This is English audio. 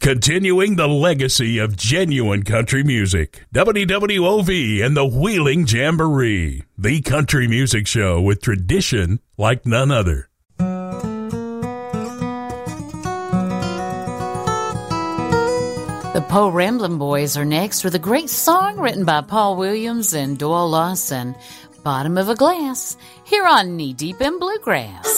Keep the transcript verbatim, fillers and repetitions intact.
Continuing the legacy of genuine country music. W W O V and the Wheeling Jamboree. The country music show with tradition like none other. The Po Ramblin' Boys are next with a great song written by Paul Williams and Doyle Lawson, Bottom of a Glass, here on Knee Deep in Bluegrass.